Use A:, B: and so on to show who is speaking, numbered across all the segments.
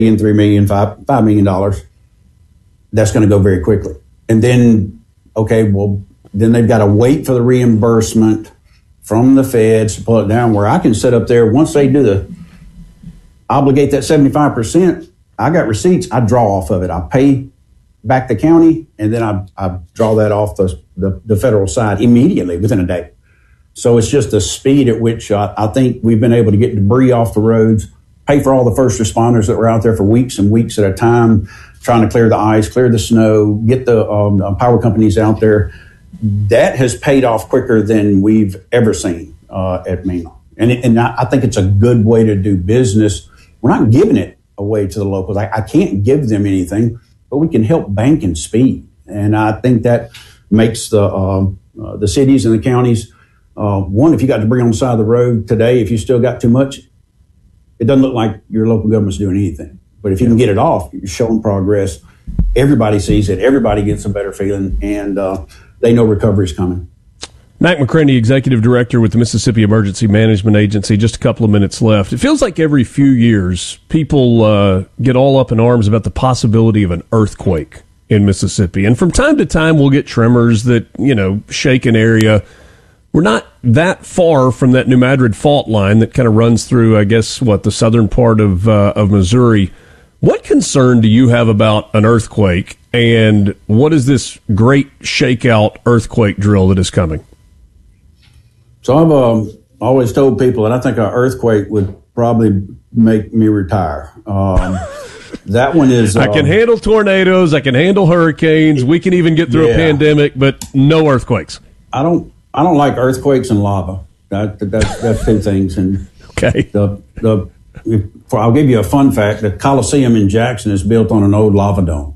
A: $3 million, $5 million, that's going to go very quickly. And then, then they've got to wait for the reimbursement from the feds to pull it down, where I can sit up there once they do obligate that 75%. I got receipts. I draw off of it. I pay back the county, and then I draw that off the federal side immediately within a day. So it's just the speed at which I think we've been able to get debris off the roads, pay for all the first responders that were out there for weeks and weeks at a time, trying to clear the ice, clear the snow, get the power companies out there. That has paid off quicker than we've ever seen at MEMA. And I think it's a good way to do business. We're not giving it away to the locals. I can't give them anything, but we can help bank and speed. And I think that makes the cities and the counties, one, if you got debris on the side of the road today, if you still got too much, it doesn't look like your local government's doing anything. But if you can get it off, you're showing progress. Everybody sees it. Everybody gets a better feeling, and they know recovery is coming.
B: Mac McCraney, Executive Director with the Mississippi Emergency Management Agency. Just a couple of minutes left. It feels like every few years people get all up in arms about the possibility of an earthquake in Mississippi. And from time to time, we'll get tremors that, shake an area. We're not that far from that New Madrid fault line that kind of runs through, I guess, the southern part of Missouri. What concern do you have about an earthquake, and what is this great shakeout earthquake drill that is coming?
A: So I've always told people that I think an earthquake would probably make me retire. That one is...
B: I can handle tornadoes. I can handle hurricanes. We can even get through a pandemic, but no earthquakes.
A: I don't like earthquakes and lava. That's two things. And
B: okay.
A: I'll give you a fun fact. The Coliseum in Jackson is built on an old lava dome.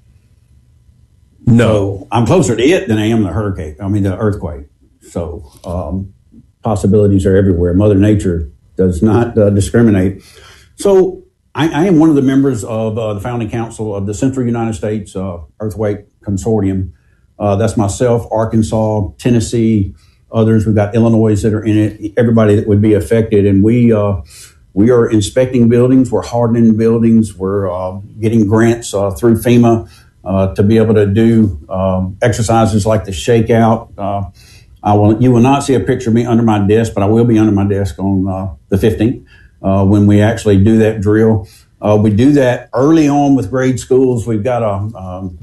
B: No.
A: So I'm closer to it than I am the earthquake. So possibilities are everywhere. Mother Nature does not discriminate. So I am one of the members of the founding council of the Central United States Earthquake Consortium. That's myself, Arkansas, Tennessee, others. We've got Illinois that are in it, everybody that would be affected. And we are inspecting buildings. We're hardening buildings. We're getting grants through FEMA to be able to do exercises like the shakeout. You will not see a picture of me under my desk, but I will be under my desk on the 15th when we actually do that drill. We do that early on with grade schools. We've got an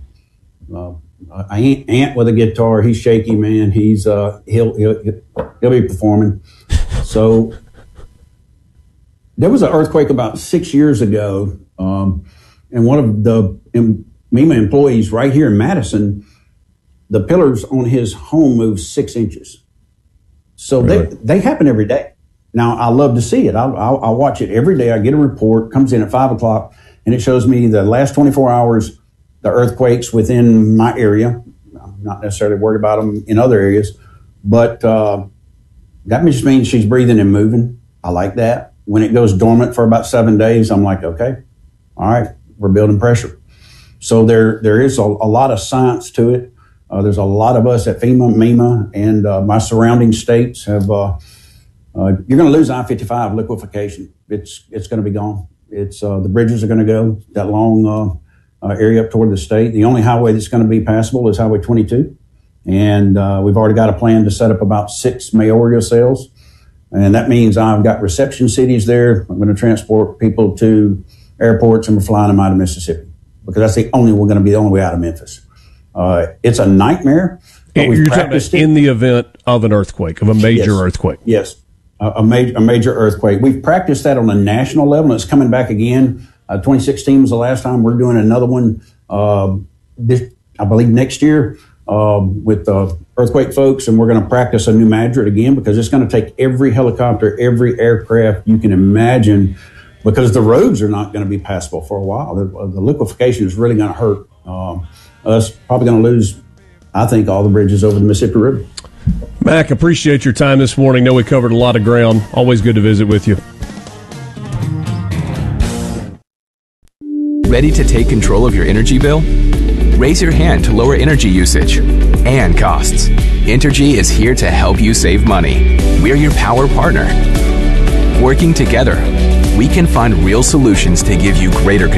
A: aunt with a guitar. He's shaky, man. He'll be performing. So there was an earthquake about 6 years ago, and one of the MEMA employees right here in Madison, the pillars on his home moved 6 inches. So really? They happen every day. Now, I love to see it. I'll watch it every day. I get a report, comes in at 5 o'clock, and it shows me the last 24 hours, the earthquakes within my area. I'm not necessarily worried about them in other areas, but that just means she's breathing and moving. I like that. When it goes dormant for about 7 days, I'm like, okay, all right, we're building pressure. So there is a lot of science to it. There's a lot of us at FEMA, MEMA, and my surrounding states have. You're going to lose I-55 liquefaction. It's going to be gone. It's the bridges are going to go that long area up toward the state. The only highway that's going to be passable is Highway 22, and we've already got a plan to set up about 6 mayoral cells, and that means I've got reception cities there. I'm going to transport people to airports, and we're flying them out of Mississippi because that's the only way out of Memphis. It's a nightmare.
B: You're talking about in the event of an earthquake, of a major earthquake.
A: Yes, a major earthquake. We've practiced that on a national level, and it's coming back again. 2016 was the last time. We're doing another one, I believe, next year with earthquake folks, and we're going to practice a New Madrid again because it's going to take every helicopter, every aircraft you can imagine because the roads are not going to be passable for a while. The liquefaction is really going to hurt. Us probably going to lose, I think, all the bridges over the Mississippi River.
B: Mac, appreciate your time this morning. Know we covered a lot of ground. Always good to visit with you.
C: Ready to take control of your energy bill? Raise your hand to lower energy usage and costs. Entergy is here to help you save money. We're your power partner. Working together, we can find real solutions to give you greater